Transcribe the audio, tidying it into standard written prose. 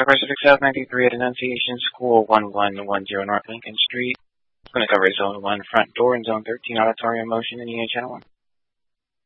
Southwest Pacific South 93 at Annunciation School, 1110 North Lincoln Street. It's going to cover Zone 1 front door and Zone 13 auditorium motion in EA Channel 1.